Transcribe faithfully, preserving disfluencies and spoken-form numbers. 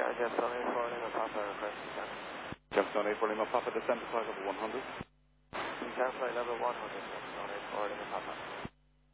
Yeah, Jefferson eight four Lima Papa, request descent. Jefferson eight four Lima Papa, descend to flight level one hundred. Descend flight level one hundred, Jefferson eight four Lima Papa.